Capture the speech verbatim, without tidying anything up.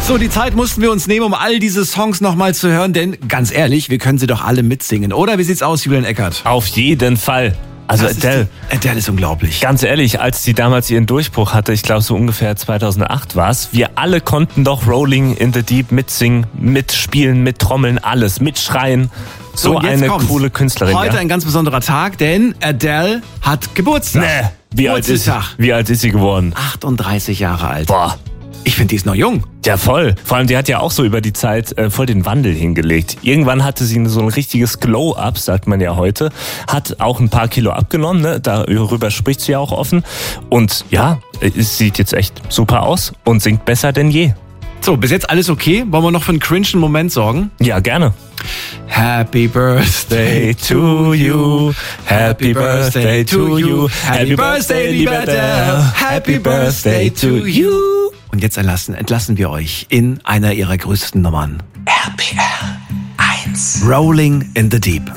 So, die Zeit mussten wir uns nehmen, um all diese Songs nochmal zu hören, denn ganz ehrlich, wir können sie doch alle mitsingen, oder? Wie sieht's aus, Julian Eckert? Auf jeden Fall. Also Das ist Adele, die- Adele ist unglaublich. ganz ehrlich, als sie damals ihren Durchbruch hatte, ich glaube so ungefähr zweitausendacht war es, wir alle konnten doch Rolling in the Deep mitsingen, mitspielen, mittrommeln, alles, mitschreien. So, und jetzt eine kommt's. coole Künstlerin. Heute ja. ein ganz besonderer Tag, denn Adele hat Geburtstag. Nee, wie alt, ist, Geburtstag. wie alt ist sie geworden? achtunddreißig Jahre alt. Boah. Ich finde, die ist noch jung. Ja, voll. Vor allem, die hat ja auch so über die Zeit äh, voll den Wandel hingelegt. Irgendwann hatte sie so ein richtiges Glow-Up, sagt man ja heute. Hat auch ein paar Kilo abgenommen, ne? Darüber spricht sie ja auch offen. Und ja, es sieht jetzt echt super aus und singt besser denn je. So, bis jetzt alles okay? Wollen wir noch für einen cringen Moment sorgen? Ja, gerne. Happy Birthday to you, happy birthday to you, Happy Birthday, liebe Adele. Happy Birthday to you. Und jetzt entlassen, entlassen wir euch in einer ihrer größten Nummern. R P R eins. Rolling in the Deep.